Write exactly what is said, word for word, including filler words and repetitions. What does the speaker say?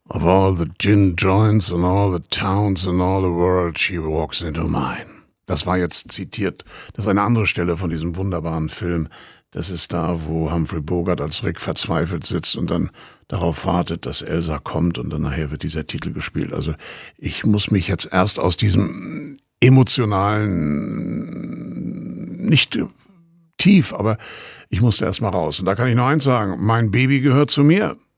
Of all the gin joints and all the towns and all the world, she walks into mine. Das war jetzt zitiert. Das ist eine andere Stelle von diesem wunderbaren Film. Das ist da, wo Humphrey Bogart als Rick verzweifelt sitzt und dann darauf wartet, dass Elsa kommt und dann nachher wird dieser Titel gespielt. Also ich muss mich jetzt erst aus diesem emotionalen, nicht tief, aber ich musste erst mal raus. Und da kann ich noch eins sagen, mein Baby gehört zu mir.